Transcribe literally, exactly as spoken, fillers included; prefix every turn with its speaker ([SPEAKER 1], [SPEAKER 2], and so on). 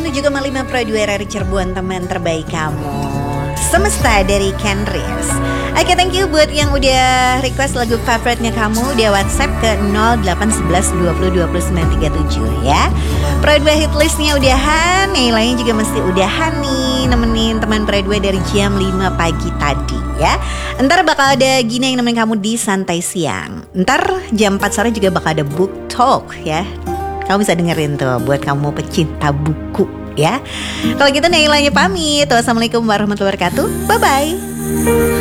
[SPEAKER 1] sembilan puluh tujuh koma lima Pro dua R R I Cirebon, teman terbaik kamu. Semesta dari Ken Riz. Oke, thank you buat yang udah request lagu favoritnya kamu. Dia WhatsApp ke nol delapan satu satu dua nol dua nol sembilan tiga tujuh ya. Pro dua hit listnya udahan, nilainya juga mesti udahan nih. Nemenin teman Pro dua dari jam lima pagi tadi ya. Ntar bakal ada Gina yang nemenin kamu di Santai Siang. Ntar jam empat sore juga bakal ada Book Talk ya. Kamu bisa dengerin tuh buat kamu pecinta buku ya. Kalau gitu Nailanya pamit. Wassalamualaikum warahmatullahi wabarakatuh. Bye bye.